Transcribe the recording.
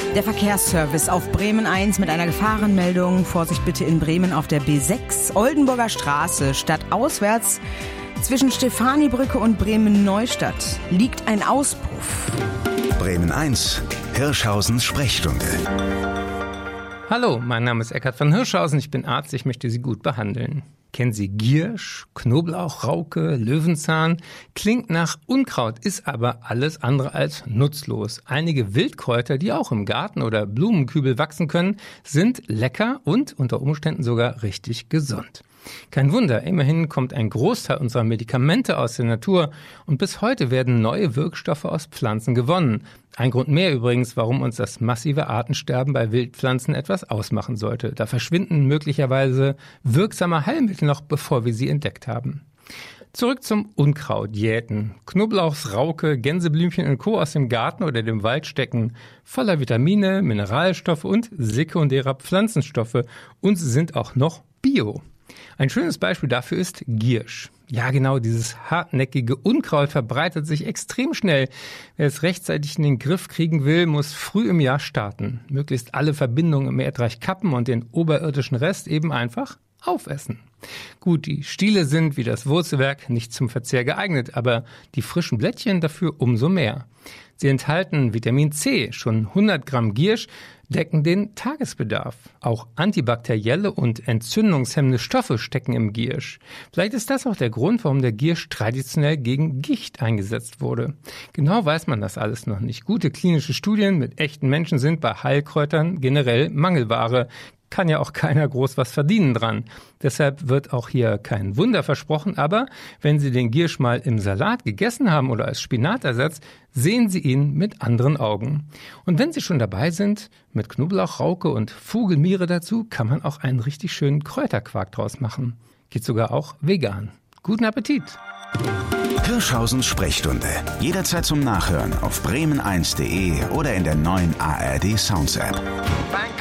Der Verkehrsservice auf Bremen 1 mit einer Gefahrenmeldung. Vorsicht bitte in Bremen auf der B6, Oldenburger Straße, stadtauswärts. Zwischen Stefanibrücke und Bremen-Neustadt liegt ein Auspuff. Bremen 1, Hirschhausens Sprechstunde. Hallo, mein Name ist Eckhard von Hirschhausen, ich bin Arzt, ich möchte Sie gut behandeln. Kennen Sie Giersch, Knoblauch, Rauke, Löwenzahn? Klingt nach Unkraut, ist aber alles andere als nutzlos. Einige Wildkräuter, die auch im Garten oder Blumenkübel wachsen können, sind lecker und unter Umständen sogar richtig gesund. Kein Wunder, immerhin kommt ein Großteil unserer Medikamente aus der Natur und bis heute werden neue Wirkstoffe aus Pflanzen gewonnen. Ein Grund mehr übrigens, warum uns das massive Artensterben bei Wildpflanzen etwas ausmachen sollte. Da verschwinden möglicherweise wirksame Heilmittel noch, bevor wir sie entdeckt haben. Zurück zum Unkraut, Jäten. Knoblauchs, Rauke, Gänseblümchen und Co. aus dem Garten oder dem Wald stecken voller Vitamine, Mineralstoffe und sekundärer Pflanzenstoffe und sie sind auch noch bio. Ein schönes Beispiel dafür ist Giersch. Ja genau, dieses hartnäckige Unkraut verbreitet sich extrem schnell. Wer es rechtzeitig in den Griff kriegen will, muss früh im Jahr starten. Möglichst alle Verbindungen im Erdreich kappen und den oberirdischen Rest eben einfach aufessen. Gut, die Stiele sind wie das Wurzelwerk nicht zum Verzehr geeignet, aber die frischen Blättchen dafür umso mehr. Sie enthalten Vitamin C, schon 100 Gramm Giersch decken den Tagesbedarf. Auch antibakterielle und entzündungshemmende Stoffe stecken im Giersch. Vielleicht ist das auch der Grund, warum der Giersch traditionell gegen Gicht eingesetzt wurde. Genau weiß man das alles noch nicht. Gute klinische Studien mit echten Menschen sind bei Heilkräutern generell Mangelware. Kann ja auch keiner groß was verdienen dran. Deshalb wird auch hier kein Wunder versprochen, aber wenn Sie den Giersch mal im Salat gegessen haben oder als Spinatersatz, sehen Sie ihn mit anderen Augen. Und wenn Sie schon dabei sind, mit Knoblauch, Rauke und Vogelmiere dazu, kann man auch einen richtig schönen Kräuterquark draus machen. Geht sogar auch vegan. Guten Appetit! Hirschhausens Sprechstunde. Jederzeit zum Nachhören auf bremen1.de oder in der neuen ARD Sounds App.